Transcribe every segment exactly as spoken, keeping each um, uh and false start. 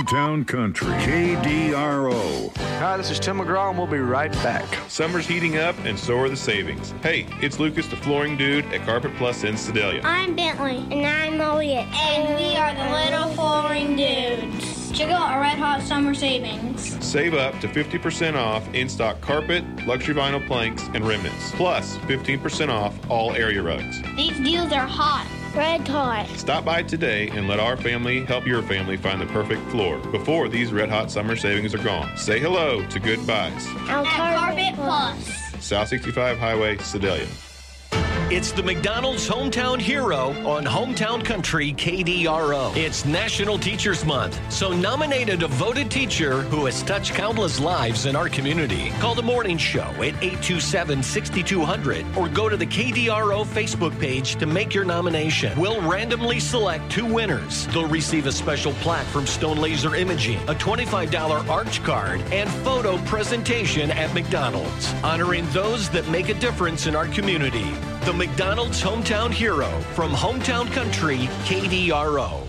Hometown Country, K D R O. Hi, this is Tim McGraw, and we'll be right back. Summer's heating up, and so are the savings. Hey, it's Lucas, the flooring dude at Carpet Plus in Sedalia. I'm Bentley. And I'm Elliot. And we are the Little Flooring Dudes. Check out our Red Hot Summer Savings. Save up to fifty percent off in-stock carpet, luxury vinyl planks, and remnants. Plus fifteen percent off all area rugs. These deals are hot. Red Hot. Stop by today and let our family help your family find the perfect floor before these Red Hot Summer Savings are gone. Say hello to Good Buys. At Carpet Plus. South sixty-five Highway, Sedalia. It's the McDonald's Hometown Hero on Hometown Country K D R O. It's National Teachers Month, so nominate a devoted teacher who has touched countless lives in our community. Call the morning show at eight two seven, six two zero zero or go to the K D R O Facebook page to make your nomination. We'll randomly select two winners. They'll receive a special plaque from Stone Laser Imaging, a twenty-five dollars Arch card, and photo presentation at McDonald's, honoring those that make a difference in our community. The McDonald's Hometown Hero from Hometown Country, K D R O.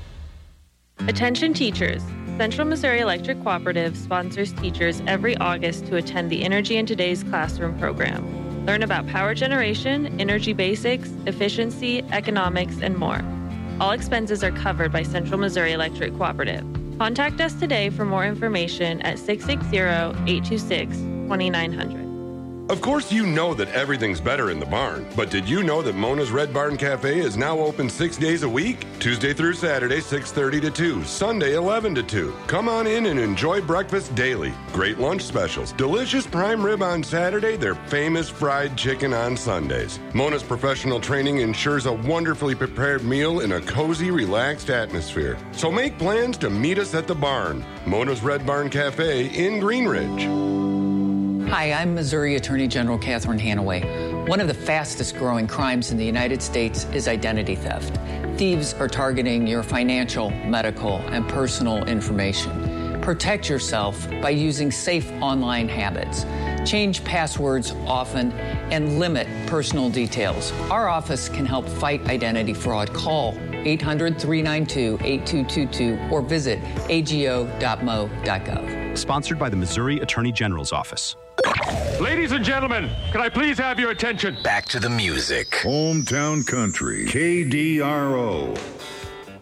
Attention teachers. Central Missouri Electric Cooperative sponsors teachers every August to attend the Energy in Today's Classroom program. Learn about power generation, energy basics, efficiency, economics, and more. All expenses are covered by Central Missouri Electric Cooperative. Contact us today for more information at six six zero, eight two six, two nine zero zero. Of course, you know that everything's better in the barn, but did you know that Mona's Red Barn Cafe is now open six days a week? Tuesday through Saturday, six thirty to two, Sunday, eleven to two. Come on in and enjoy breakfast daily. Great lunch specials, delicious prime rib on Saturday, their famous fried chicken on Sundays. Mona's professional training ensures a wonderfully prepared meal in a cozy, relaxed atmosphere. So make plans to meet us at the barn. Mona's Red Barn Cafe in Green Ridge. Hi, I'm Missouri Attorney General Catherine Hanaway. One of the fastest growing crimes in the United States is identity theft. Thieves are targeting your financial, medical, and personal information. Protect yourself by using safe online habits. Change passwords often and limit personal details. Our office can help fight identity fraud. Call eight hundred, three nine two, eight two two two or visit a g o dot m o dot gov. Sponsored by the Missouri Attorney General's Office. Ladies and gentlemen, can I please have your attention? Back to the music. Hometown Country, K D R O.